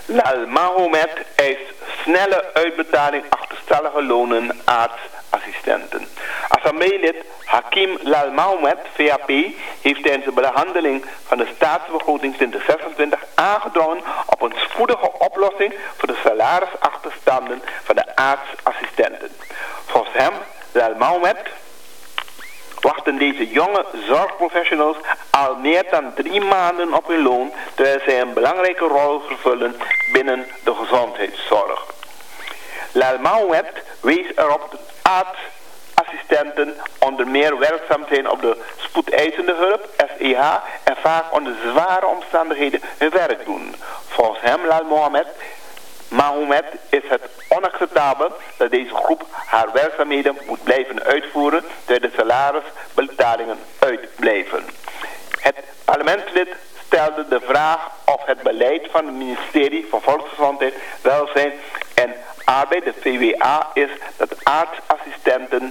Lal Mohammed eist snelle uitbetaling achterstallige lonen artsassistenten. Assembleelid Hakim Lal Mohammed, VAP, heeft tijdens de behandeling van de staatsbegroting 2026 aangedrongen op een spoedige oplossing voor de salarisachterstanden van de artsassistenten. Volgens hem, Lal Mohammed, wachten deze jonge zorgprofessionals al meer dan 3 maanden op hun loon, terwijl zij een belangrijke rol vervullen binnen de gezondheidszorg. Lal Mohammed wees erop dat artsassistenten onder meer werkzaam zijn op de spoedeisende hulp, SEH, en vaak onder zware omstandigheden hun werk doen. Volgens hem, Lal Mohammed, is het onacceptabel dat deze groep haar werkzaamheden moet blijven uitvoeren terwijl de salarisbetalingen uitblijven. Het parlementslid stelde de vraag of het beleid van het ministerie van Volksgezondheid, Welzijn en Arbeid, de VWA, is dat artsassistenten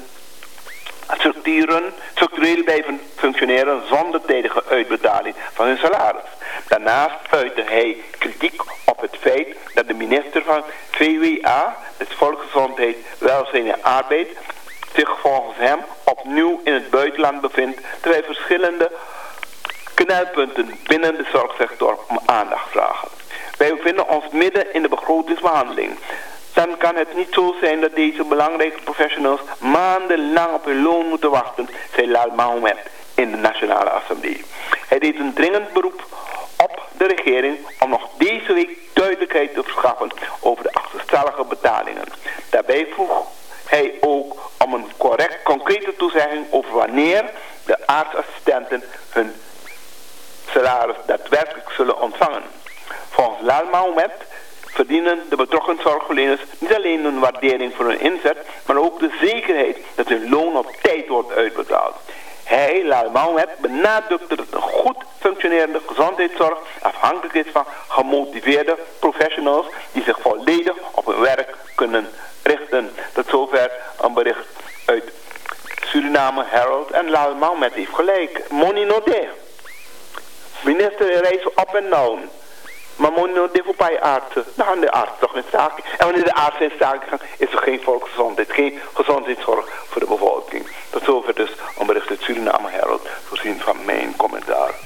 structureel blijven functioneren zonder tijdige uitbetaling van hun salaris. Daarnaast uitte hij kritiek op het feit dat de minister van VWA, dus Volksgezondheid, Welzijn en Arbeid, zich volgens hem opnieuw in het buitenland bevindt, terwijl verschillende knelpunten binnen de zorgsector om aandacht vragen. Wij bevinden ons midden in de begrotingsbehandeling. Dan kan het niet zo zijn dat deze belangrijke professionals maandenlang op hun loon moeten wachten, zei Lal Mohammed in de Nationale Assemblée. Hij deed een dringend beroep op de regering om nog deze week duidelijkheid te verschaffen over de achterstallige betalingen. Daarbij vroeg hij ook om een concrete toezegging over wanneer de artsassistenten hun salaris daadwerkelijk zullen ontvangen. Volgens Lal Mohammed verdienen de betrokken zorgverleners niet alleen een waardering voor hun inzet, maar ook de zekerheid dat hun loon op tijd wordt uitbetaald. Hij, Lal Mohammed, benadrukte dat een goed functionerende gezondheidszorg afhankelijk is van gemotiveerde professionals die zich volledig op hun werk kunnen richten. Tot zover een bericht uit Suriname Herald en Lal Mohammed heeft gelijk. Money no there. Minister reist op en down. Maar money voor bij artsen. Dan gaan de artsen toch in staking. En wanneer de artsen in staking gaan, is er geen volksgezondheid, geen gezondheidszorg voor de bevolking. Tot zover dus een bericht uit Suriname Herald, voorzien van mijn commentaar.